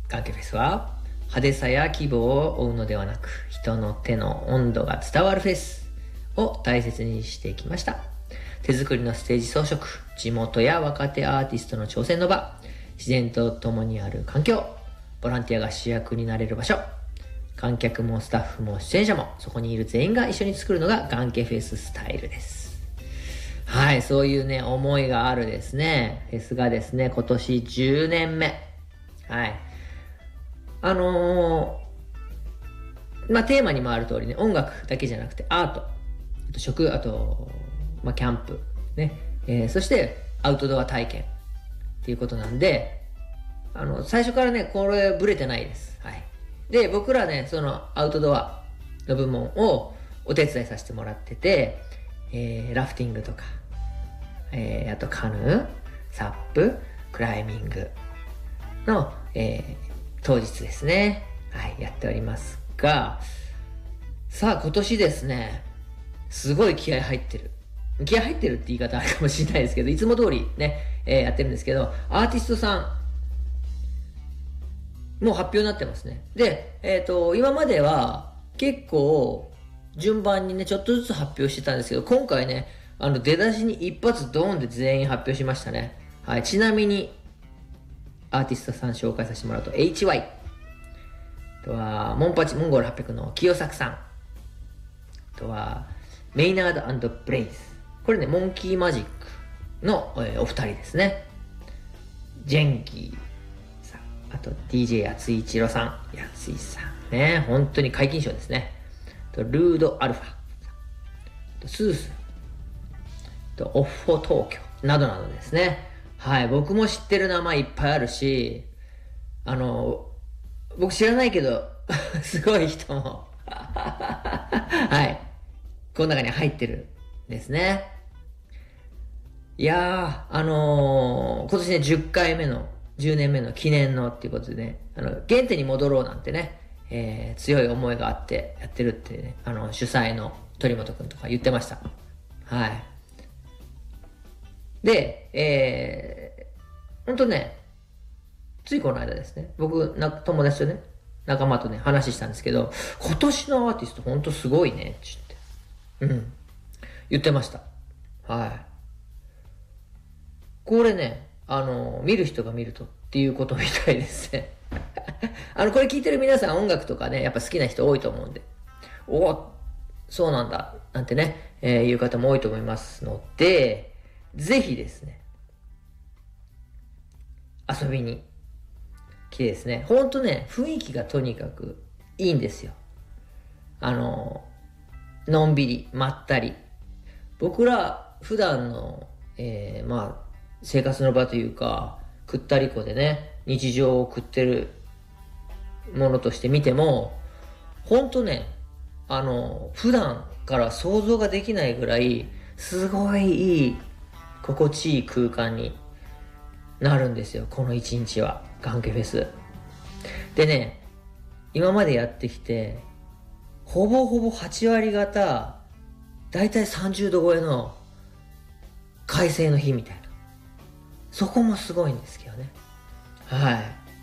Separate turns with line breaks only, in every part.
ガンケフェスは派手さや規模を追うのではなく、人の手の温度が伝わるフェスを大切にしてきました。手作りのステージ装飾、地元や若手アーティストの挑戦の場、自然と共にある環境、ボランティアが主役になれる場所、観客もスタッフも出演者もそこにいる全員が一緒に作るのがガンケフェススタイルです。はい、そういうね、思いがあるですね、フェスがですね、今年10年目。はい。テーマにもある通りね、音楽だけじゃなくてアート、あと食、あと、キャンプ、ね、そしてアウトドア体験っていうことなんで、最初からね、これブレてないです。はい。で、僕らね、そのアウトドアの部門をお手伝いさせてもらってて、ラフティングとか、あとカヌー、サップ、クライミングの、当日ですね。はい、やっておりますが、さあ今年ですね、すごい気合入ってる。気合入ってるって言い方あるかもしれないですけど、いつも通りね、やってるんですけど、アーティストさん、もう発表になってますね。で、今までは結構順番にね、ちょっとずつ発表してたんですけど、今回ね、出だしに一発ドーンで全員発表しましたね。はい、ちなみに、アーティストさん紹介させてもらうと HY、 あとはモンゴル800の清作さん、あとはメイナード&ブレイズ、これねモンキーマジックの、お二人ですね。ジェンキーさん、あと DJ やついちろさん、やついさんね、本当に皆勤賞ですね。とルードアルファ、とスース、とオッフォ東京などなどですね。はい、僕も知ってる名前いっぱいあるし、僕知らないけどすごい人もはい、この中に入ってるんですね。いやー、今年ね10回目の10年目の記念のっていうことでね、原点に戻ろうなんてね、強い思いがあってやってるってね、主催の鳥本くんとか言ってました。はい。で、ほんとね、ついこの間ですね、僕、友達とね、仲間とね、話したんですけど、今年のアーティストほんとすごいね、って言って。言ってました。はい。これね、見る人が見るとっていうことみたいですね。これ聞いてる皆さん音楽とかね、やっぱ好きな人多いと思うんで、そうなんだ、なんてね、いう方も多いと思いますので、ぜひですね、遊びに来てですね、ほんとね、雰囲気がとにかくいいんですよ。のんびり、まったり。僕ら普段の、生活の場というか、くったりこでね、日常を送ってるものとして見ても、ほんとね、普段から想像ができないぐらい、すごいいい、心地いい空間になるんですよ、この一日は。ガンケフェスでね、今までやってきてほぼほぼ8割方だいたい30度超えの快晴の日みたいな、そこもすごいんですけどね。はい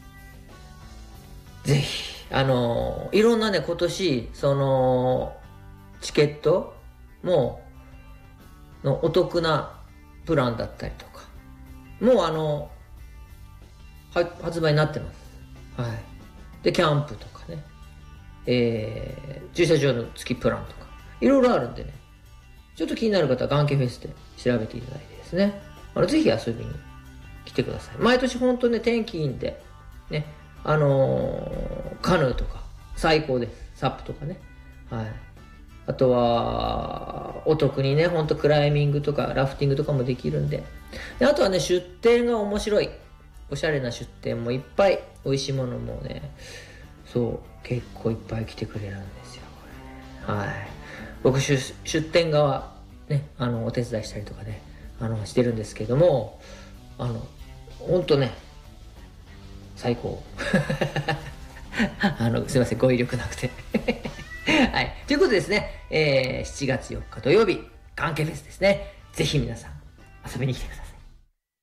、ぜひいろんなね、今年そのチケットものお得なプランだったりとかもう発売になってます。はい。で、キャンプとかね、駐車場の付きプランとか、いろいろあるんでね、ちょっと気になる方はガンケフェスで調べていただいてですね、ぜひ遊びに来てください。毎年ほんとね、天気いいんで、ね、カヌーとか最高です。サップとかね。はい。あとは、お得にね、ほんとクライミングとかラフティングとかもできるんで。で、あとはね、出店が面白い。おしゃれな出店もいっぱい、美味しいものもね、そう、結構いっぱい来てくれるんですよ、これね。はい。僕、出店側、ね、お手伝いしたりとかね、してるんですけども、ほんとね、最高。すいません、語彙力なくて。はい。ということでですね、7月4日土曜日、ガンケフェスですね。ぜひ皆さん、遊びに来てください。